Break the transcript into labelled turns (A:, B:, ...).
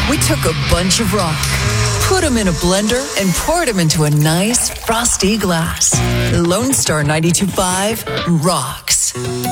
A: We took a bunch of rock, put them in a blender, and poured them into a nice, frosty glass. Lone Star 92.5 rocks.